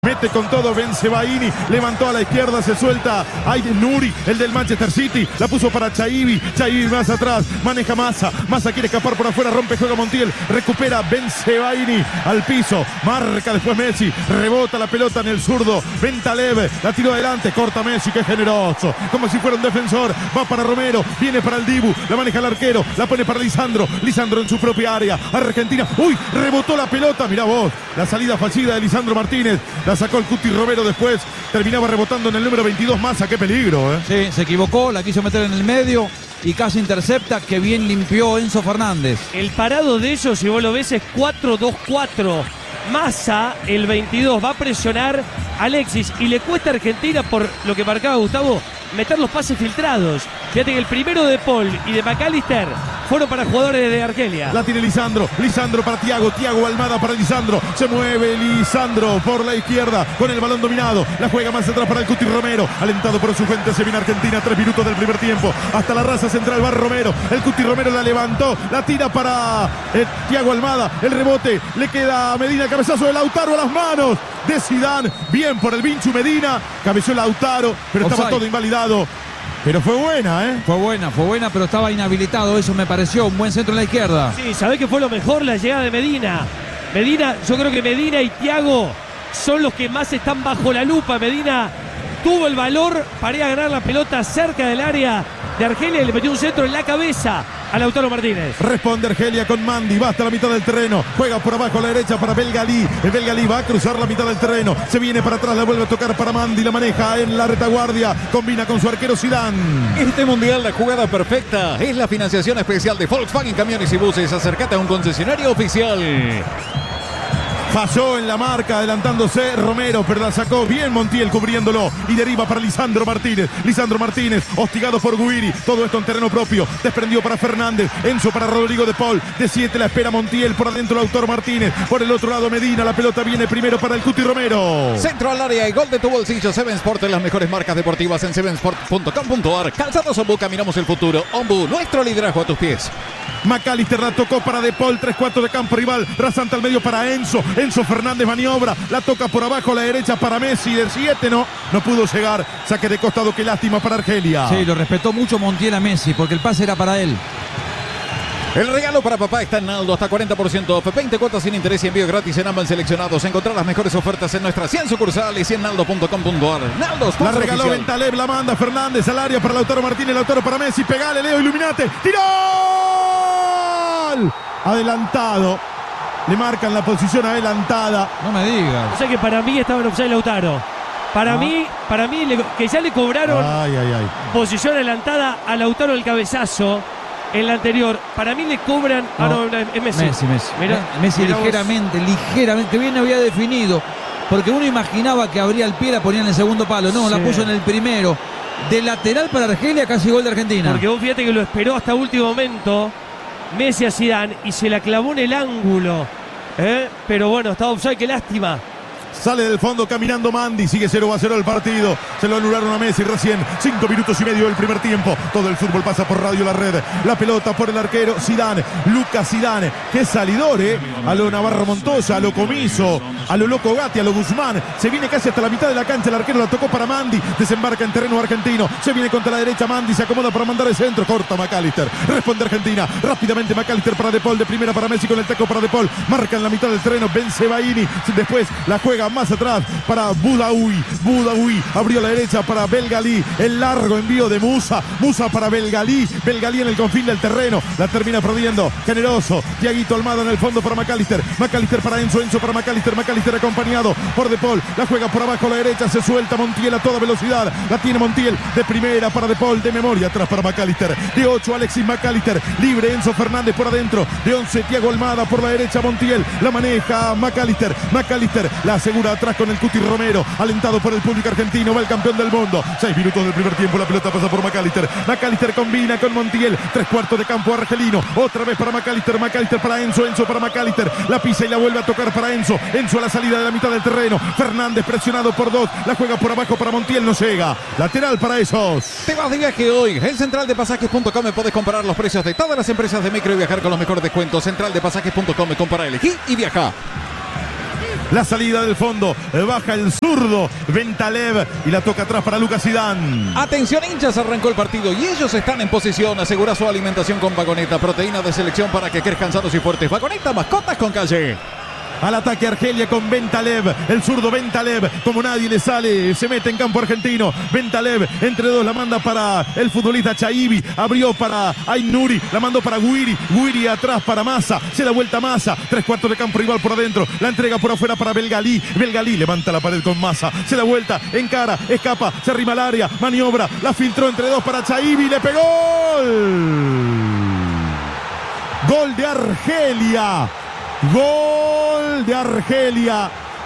Mete con todo Bensebaini, levantó a la izquierda, se suelta Aiden Nuri, el del Manchester City, la puso para Chaibi más atrás, maneja Massa quiere escapar por afuera, rompe, juega Montiel, recupera Bensebaini al piso, marca después Messi, rebota la pelota en el zurdo, Bentaleb, la tiró adelante, corta Messi, que generoso, como si fuera un defensor, va para Romero, viene para el Dibu, la maneja el arquero, la pone para Lisandro en su propia área, Argentina, uy, rebotó la pelota, mirá vos, la salida fallida de Lisandro Martínez, la sacó el Cuti Romero después, terminaba rebotando en el número 22 Massa, qué peligro, Sí, se equivocó, la quiso meter en el medio y casi intercepta, que bien limpió Enzo Fernández. El parado de ellos, si vos lo ves, es 4-2-4. Massa, el 22, va a presionar a Alexis y le cuesta a Argentina, por lo que marcaba Gustavo, meter los pases filtrados. Fíjate que el primero de Paul y de McAllister fueron para jugadores de Argelia. La tiene Lisandro para Thiago Almada para Lisandro, se mueve Lisandro por la izquierda con el balón dominado, la juega más atrás para el Cuti Romero, alentado por su gente, se viene Argentina, 3 minutos del primer tiempo, hasta la raza central va Romero, el Cuti Romero la levantó, la tira para Thiago Almada, el rebote, le queda a Medina, el cabezazo de Lautaro a las manos de Zidane, bien por el Vinchu Medina, cabeció Lautaro, pero estaba todo invalidado. Pero fue buena, Fue buena, pero estaba inhabilitado, eso me pareció, un buen centro en la izquierda. Sí, ¿sabés qué fue lo mejor? La llegada de Medina. Yo creo que Medina y Thiago son los que más están bajo la lupa. Medina tuvo el valor para ir a ganar la pelota cerca del área de Argelia y le metió un centro en la cabeza a Lautaro Martínez. Responde Argelia con Mandi, va hasta la mitad del terreno, juega por abajo a la derecha para Belgalí, el Belgalí va a cruzar la mitad del terreno, se viene para atrás, la vuelve a tocar para Mandi, la maneja en la retaguardia, combina con su arquero Zidane. Este mundial, la jugada perfecta es la financiación especial de Volkswagen Camiones y Buses. Acércate a un concesionario oficial. Falló en la marca, adelantándose Romero, pero la sacó bien Montiel cubriéndolo y deriva para Lisandro Martínez, hostigado por Guiri, todo esto en terreno propio, desprendió para Fernández, Enzo para Rodrigo de Paul, de 7 la espera Montiel, por adentro Lautaro Martínez, por el otro lado Medina, la pelota viene primero para el Cuti Romero. Centro al área y gol de tu bolsillo. Seven Sport, las mejores marcas deportivas en sevensport.com.ar. Calzados Ombu, caminamos el futuro. Ombu, nuestro liderazgo a tus pies. McAllister la tocó para De Paul, 3-4 de campo rival, rasante al medio para Enzo Fernández maniobra, la toca por abajo a la derecha para Messi, del 7 no pudo llegar, saque de costado, qué lástima para Argelia. Sí, lo respetó mucho Montiel a Messi, porque el pase era para él. El regalo para papá está en Naldo, hasta 40% off, 20 cuotas sin interés y envío gratis en ambas seleccionados. Encontrar las mejores ofertas en nuestras 100 sucursales y en naldo.com.ar. Naldo, la regaló Bentaleb, la manda Fernández al área para Lautaro Martínez, Lautaro para Messi, pegale Leo, iluminate, tiró, adelantado. Le marcan la posición adelantada. No me digas. O sea que para mí estaba en offside Lautaro. Para mí que ya le cobraron posición adelantada a Lautaro el cabezazo en la anterior. Para mí le cobran. Es Messi. Messi ligeramente, bien había definido. Porque uno imaginaba que abría el pie, la ponía en el segundo palo. No, la puso en el primero. De lateral para Argelia, casi gol de Argentina. Porque vos fíjate que lo esperó hasta último momento Messi a Zidane y se la clavó en el ángulo. Pero bueno, estaba offside, qué lástima. Sale del fondo caminando Mandi, sigue 0-0 el partido. Se lo anularon a Messi recién. 5 minutos y medio del primer tiempo. Todo el fútbol pasa por Radio La Red. La pelota por el arquero Zidane, Lucas Zidane. Qué salidor, a lo Navarro Montoya, a lo Comiso, a lo Loco Gatti, a lo Guzmán. Se viene casi hasta la mitad de la cancha. El arquero la tocó para Mandi. Desembarca en terreno argentino. Se viene contra la derecha Mandi. Se acomoda para mandar el centro. Corta McAllister. Responde Argentina. Rápidamente McAllister para De Paul. De primera para Messi con el taco para De Paul. Marca en la mitad del terreno Bensebaini. Después la juega más atrás para Boudaoui, abrió a la derecha para Belgalí, el largo envío de Musa para Belgalí en el confín del terreno, la termina perdiendo, generoso, Thiaguito Almada en el fondo para McAllister para Enzo para McAllister acompañado por De Paul, la juega por abajo a la derecha, se suelta Montiel a toda velocidad, la tiene Montiel, de primera para De Paul, de memoria atrás para McAllister, de 8 Alexis McAllister, libre Enzo Fernández por adentro, de 11 Thiago Almada por la derecha, Montiel, la maneja McAllister, la asegura atrás con el Cuti Romero, alentado por el público argentino, va el campeón del mundo. 6 minutos del primer tiempo, la pelota pasa por McAllister combina con Montiel, 3/4 de campo argelino, otra vez para McAllister para Enzo para McAllister, la pisa y la vuelve a tocar para Enzo a la salida de la mitad del terreno, Fernández presionado por 2, la juega por abajo para Montiel, no llega, lateral para esos. Te vas de viaje hoy, en centraldepasajes.com puedes comparar los precios de todas las empresas de micro y viajar con los mejores descuentos. Centraldepasajes.com, compara, elegí y viaja. La salida del fondo, baja el zurdo Bentalev y la toca atrás para Lucas Zidane. Atención hinchas, arrancó el partido y ellos están en posición. Asegura su alimentación con Vagoneta, proteína de selección para que crezcan sanos y fuertes. Vagoneta, mascotas con calle. Al ataque Argelia con Bentalev, el zurdo Bentalev, como nadie le sale, se mete en campo argentino. Bentalev entre dos la manda para el futbolista Chaibi, abrió para Aït-Nouri, la mandó para Guiri, Guiri atrás para Massa, se da vuelta Massa, 3/4 de campo rival por adentro, la entrega por afuera para Belgalí, Belgalí levanta la pared con Massa, se da vuelta, encara, escapa, se arrima al área, maniobra, la filtró entre dos para Chaibi, le pegó. Gol de Argelia. Gol de Argelia.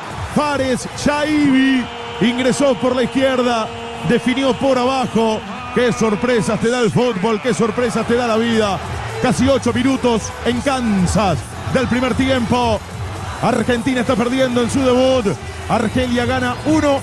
Fares Chaibi ingresó por la izquierda, definió por abajo. Qué sorpresas te da el fútbol, qué sorpresas te da la vida. Casi 8 minutos en Kansas del primer tiempo. Argentina está perdiendo en su debut. Argelia gana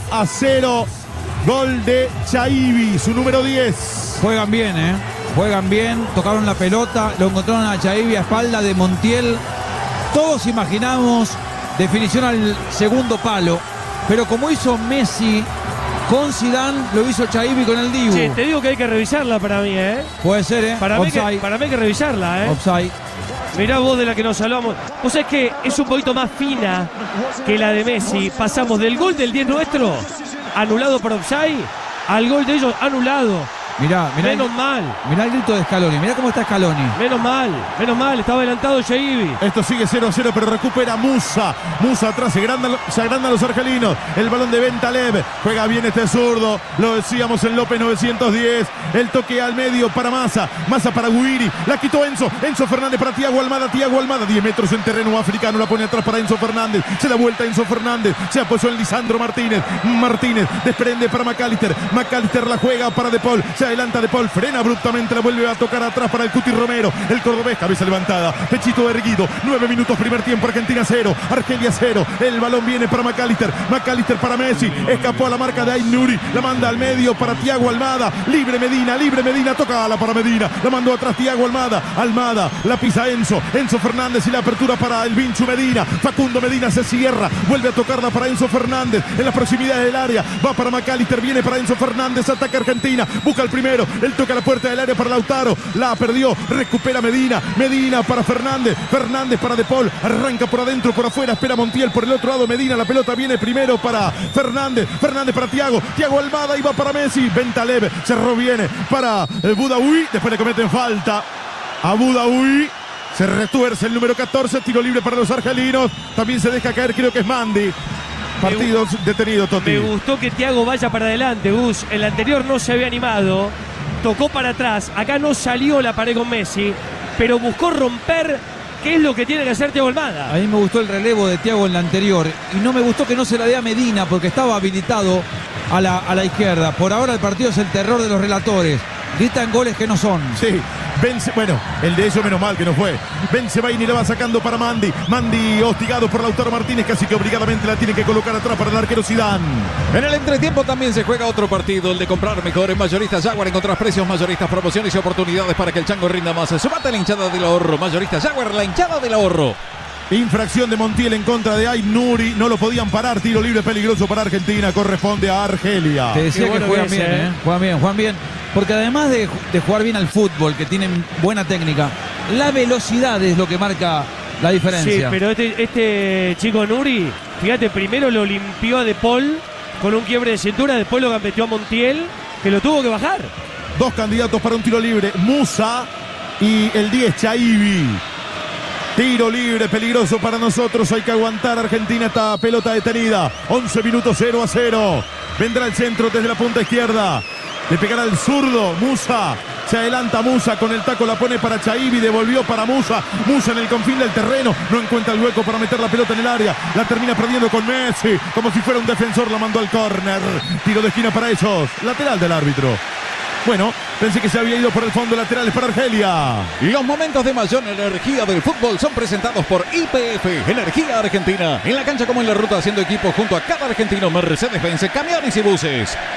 1-0. Gol de Chaibi, su número 10. Juegan bien, juegan bien, tocaron la pelota, lo encontraron a Chaibi a espalda de Montiel. Todos imaginamos definición al segundo palo, pero como hizo Messi con Zidane, lo hizo Chaibi con el Dibu. Sí, te digo que hay que revisarla para mí, Puede ser, Para mí hay que revisarla, Offside. Mirá vos de la que nos hablamos. Vos sabés que es un poquito más fina que la de Messi. Pasamos del gol del 10 nuestro, anulado por offside, al gol de ellos anulado. Mirá menos mal. Mirá el grito de Scaloni, mirá cómo está Scaloni. Menos mal, estaba adelantado Chaibi. Esto sigue 0-0, pero recupera Musa. Musa atrás, se agrandan los argelinos. El balón de Bentalev, juega bien este zurdo. Lo decíamos en López 910. El toque al medio para Massa. Massa para Guiri. La quitó Enzo. Enzo Fernández para Thiago Almada. 10 metros en terreno africano. La pone atrás para Enzo Fernández. Se da vuelta Enzo Fernández. Se apoyó en Lisandro Martínez. Martínez desprende para McAllister. McAllister la juega para De Paul. Se adelanta De Paul, frena abruptamente, la vuelve a tocar atrás para el Cuti Romero. El cordobés, cabeza levantada, pechito erguido. 9 minutos, primer tiempo, Argentina 0, Argelia 0. El balón viene para McAllister. McAllister para Messi. Escapó a la marca de Aït-Nouri. La manda al medio para Thiago Almada. Libre Medina, tocala para Medina. La mandó atrás Thiago Almada. Almada, la pisa Enzo Fernández y la apertura para el Vinchu Medina. Facundo Medina se cierra, vuelve a tocarla para Enzo Fernández. En las proximidades del área, va para McAllister, viene para Enzo Fernández. Ataca Argentina, busca el primero. Él toca la puerta del área para Lautaro. La perdió. Recupera Medina. Medina para Fernández. Fernández para De Paul. Arranca por adentro, por afuera. Espera Montiel por el otro lado. Medina. La pelota viene primero para Fernández. Fernández para Thiago. Thiago Almada y va para Messi. Bentalev cerró bien para Boudaoui. Después le cometen falta a Boudaoui. Se retuerce el número 14. Tiro libre para los argelinos. También se deja caer, creo que es Mandi. Partido detenido, Totti. Me gustó que Thiago vaya para adelante, Gus. El anterior no se había animado. Tocó para atrás, acá no salió la pared con Messi, pero buscó romper, que es lo que tiene que hacer Thiago Almada. A mí me gustó el relevo de Thiago en la anterior y no me gustó que no se la dé a Medina porque estaba habilitado a la izquierda. Por ahora el partido es el terror de los relatores. Gritan goles que no son. Sí, bueno, el de ellos menos mal que no fue. Bensebaini la va sacando para Mandi. Mandi hostigado por Lautaro Martínez, casi que obligadamente la tiene que colocar atrás para el arquero Zidane. En el entretiempo también se juega otro partido, el de comprar mejor en Mayoristas Jaguar. Encontrás precios mayoristas, promociones y oportunidades para que el chango rinda más. Sumate a la hinchada del ahorro. Mayoristas Jaguar, la hinchada del ahorro. Infracción de Montiel en contra de Aït-Nouri. No lo podían parar. Tiro libre peligroso para Argentina. Corresponde a Argelia. Te decía que juegan bien, juegan bien. Porque además de jugar bien al fútbol, que tienen buena técnica, la velocidad es lo que marca la diferencia. Sí, pero este chico Nuri, fíjate, primero lo limpió a De Paul con un quiebre de cintura, después lo gambeteó a Montiel, que lo tuvo que bajar. Dos candidatos para un tiro libre, Musa y el 10, Chaibi. Tiro libre, peligroso para nosotros. Hay que aguantar. Argentina, esta pelota detenida. 11 minutos, 0-0. Vendrá el centro desde la punta izquierda. Le pegará el zurdo. Musa. Se adelanta Musa con el taco. La pone para Chaibi. Devolvió para Musa. Musa en el confín del terreno. No encuentra el hueco para meter la pelota en el área. La termina perdiendo con Messi. Como si fuera un defensor. La mandó al córner. Tiro de esquina para ellos. Lateral del árbitro. Bueno, pensé que se había ido por el fondo, laterales para Argelia. Los momentos de mayor energía del fútbol son presentados por YPF, Energía Argentina. En la cancha como en la ruta, haciendo equipo junto a cada argentino. Mercedes-Benz, camiones y buses.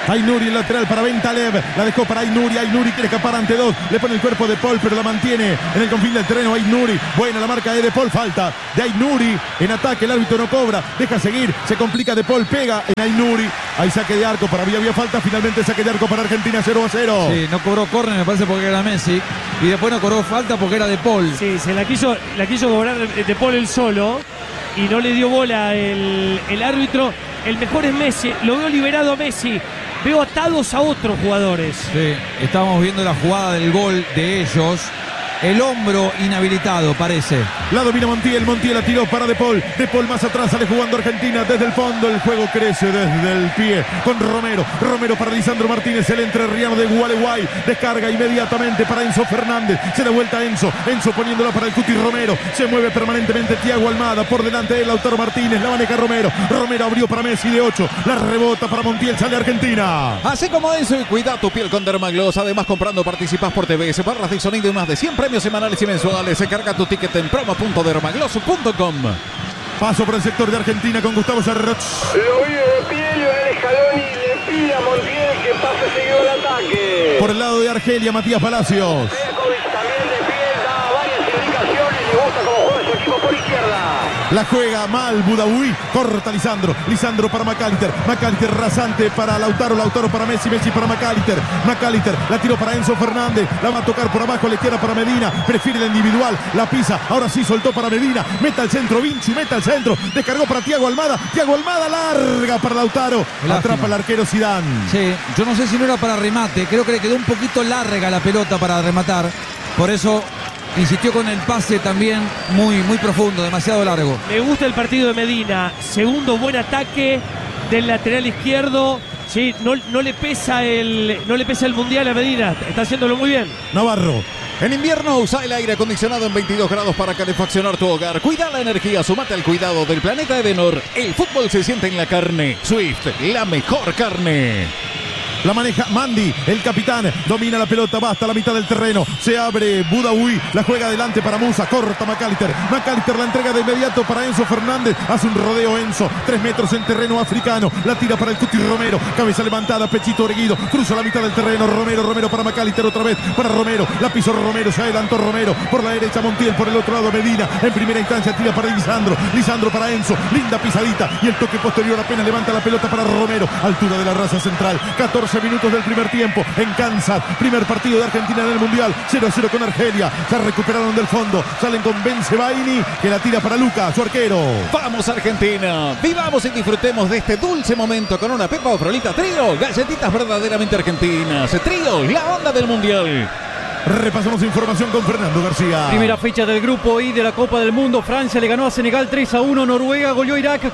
Aynuri, el lateral para Bentaleb. La dejó para Aynuri. Aynuri quiere escapar ante dos. Le pone el cuerpo de Paul, pero la mantiene en el confín del terreno. Aynuri. Buena la marca de Paul. Falta de Aynuri. En ataque el árbitro no cobra. Deja seguir. Se complica de Paul. Pega en Aynuri. Hay saque de arco para había falta. Finalmente saque de arco para Argentina. 0-0. Sí, no cobró córner, me parece, porque era Messi. Y después no cobró falta porque era de Paul. Sí, se la quiso cobrar de Paul el solo. Y no le dio bola el árbitro. El mejor es Messi. Lo veo liberado a Messi. Veo atados a otros jugadores. Sí, estábamos viendo la jugada del gol de ellos. El hombro inhabilitado, parece. La domina Montiel. Montiel la tiró para De Paul. De Paul más atrás, sale jugando Argentina desde el fondo. El juego crece desde el pie con Romero. Romero para Lisandro Martínez, el entrerriano de Gualeguay. Descarga inmediatamente para Enzo Fernández. Se da vuelta a Enzo. Enzo poniéndola para el Cuti Romero. Se mueve permanentemente Thiago Almada. Por delante de Lautaro Martínez. La maneja Romero. Romero abrió para Messi de 8. La rebota para Montiel. Sale Argentina. Así como Enzo, y cuida tu piel con Dermagloss. Además, comprando participás por TV, barras de sonido y más de 100 premios semanales y mensuales. Se carga tu ticket en promo.dermagloss.com. Paso por el sector de Argentina con Gustavo Sarroch. Lo vive de pie, Lionel Scaloni le pide a Montiel que pase seguido al ataque. Por el lado de Argelia, Matías Palacios. Perkovic también de pie, da varias indicaciones, le gusta cómo juega su equipo por izquierda. La juega mal Budaoui, corta Lisandro. Lisandro para McAllister. McAllister rasante para Lautaro. Lautaro para Messi. Messi para McAllister. McAllister la tiró para Enzo Fernández. La va a tocar por abajo a la izquierda para Medina. Prefiere la individual. La pisa. Ahora sí soltó para Medina. Meta al centro. Vinci meta al centro. Descargó para Thiago Almada. Thiago Almada larga para Lautaro. Lástima. Atrapa el arquero Zidane. Sí, yo no sé si no era para remate. Creo que le quedó un poquito larga la pelota para rematar. Por eso insistió con el pase también muy profundo, demasiado largo. Me gusta el partido de Medina. Segundo buen ataque del lateral izquierdo. Sí, no le pesa el mundial a Medina. Está haciéndolo muy bien. Navarro. En invierno usa el aire acondicionado en 22 grados para calefaccionar tu hogar. Cuida la energía, sumate al cuidado del planeta Edenor. El fútbol se siente en la carne. Swift, la mejor carne. La maneja Mandi, el capitán, domina la pelota, va hasta la mitad del terreno, se abre Budaoui, la juega adelante para Musa, corta McAllister la entrega de inmediato para Enzo Fernández, hace un rodeo Enzo, 3 metros en terreno africano, la tira para el Cuti Romero, cabeza levantada, pechito erguido, cruza la mitad del terreno, Romero para McAllister otra vez, para Romero, la pisó Romero, se adelantó Romero, por la derecha Montiel, por el otro lado Medina, en primera instancia tira para Lisandro para Enzo, linda pisadita y el toque posterior apenas levanta la pelota para Romero, altura de la raza central, 14 minutos del primer tiempo en Kansas, primer partido de Argentina en el Mundial, 0-0 con Argelia, se recuperaron del fondo, salen con Bensebaini que la tira para Luca, su arquero. Vamos Argentina, vivamos y disfrutemos de este dulce momento con una Pepa o Frolita Trío, galletitas verdaderamente argentinas, Trío, la onda del Mundial. Repasamos información con Fernando García. Primera fecha del grupo I de la Copa del Mundo. Francia le ganó a Senegal 3-1, Noruega goleó a Irak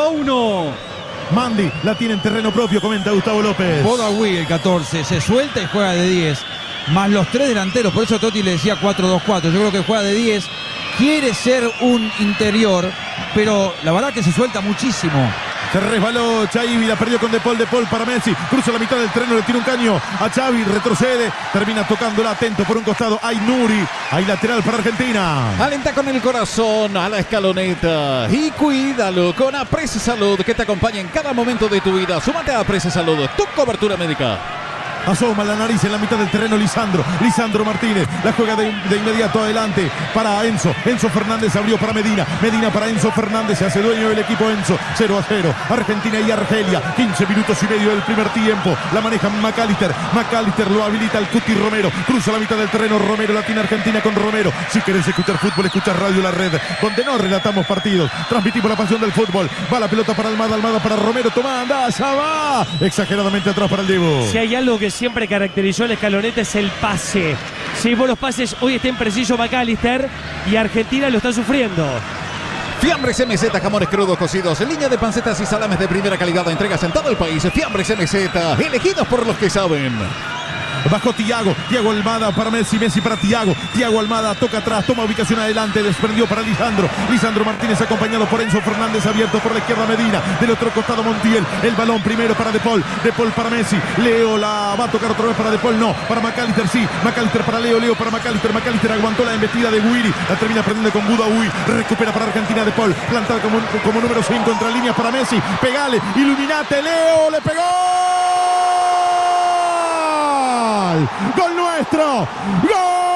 4-1. Mandi la tiene en terreno propio, comenta Gustavo López. Budaoui, el 14, se suelta y juega de 10. Más los 3 delanteros, por eso Totti le decía 4-2-4. Yo creo que juega de 10, quiere ser un interior, pero la verdad que se suelta muchísimo. Se resbaló Chaivi, la perdió con De Paul para Messi, cruza la mitad del terreno, le tira un caño a Xavi, retrocede, termina tocándola, atento por un costado, Aynuri, hay lateral para Argentina. Alenta con el corazón a la escaloneta y cuídalo con Aprese Salud, que te acompaña en cada momento de tu vida. Súmate a Aprese Salud, tu cobertura médica. Asoma la nariz en la mitad del terreno Lisandro Martínez, la juega de inmediato adelante para Enzo Fernández abrió para Medina para Enzo Fernández, se hace dueño del equipo Enzo, 0-0, Argentina y Argelia, 15 minutos y medio del primer tiempo, la maneja McAllister lo habilita el Cuti Romero, cruza la mitad del terreno, Romero la tiene Argentina con Romero, si querés escuchar fútbol, escucha Radio La Red, donde no relatamos partidos, transmitimos la pasión del fútbol, va la pelota para Almada para Romero, toma, anda, ya va, exageradamente atrás para el Diego. Si hay algo que siempre caracterizó al Escaloneta es el pase. Si vos los pases hoy está impreciso McAllister y Argentina lo está sufriendo. Fiambres MZ, jamones crudos cocidos, línea de pancetas y salames de primera calidad, entregas en todo el país. Fiambres MZ, elegidos por los que saben. Bajó Thiago Almada para Messi para Thiago Almada toca atrás, toma ubicación adelante, desprendió para Lisandro Martínez acompañado por Enzo Fernández, abierto por la izquierda Medina, del otro costado Montiel, el balón primero para De Paul para Messi, Leo la va a tocar otra vez para De Paul, no, para McAllister sí, McAllister para Leo para McAllister aguantó la embestida de Guiri, la termina perdiendo con Budaoui, recupera para Argentina De Paul, plantada como número 5 entre líneas para Messi, pegale, iluminate Leo, le pegó. Portugal. ¡Gol nuestro! ¡Gol!